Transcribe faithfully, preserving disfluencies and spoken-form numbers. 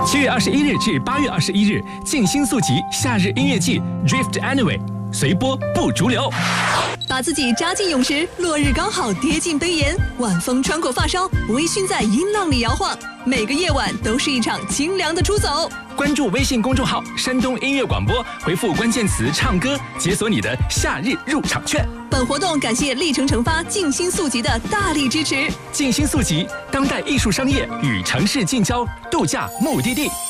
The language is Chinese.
七月二十一日至八月二十一日，静心速集夏日音乐季 Drift Anyway， 随波不逐流。 把自己扎进泳池，落日刚好跌进杯沿，晚风穿过发梢，微醺在音浪里摇晃。每个夜晚都是一场清凉的出走。 关注微信公众号“山东音乐广播”，回复关键词“唱歌”，解锁你的夏日入场券。 本活动感谢历程成发静心速集的大力支持。 静心速集，当代艺术商业与城市近郊度假目的地。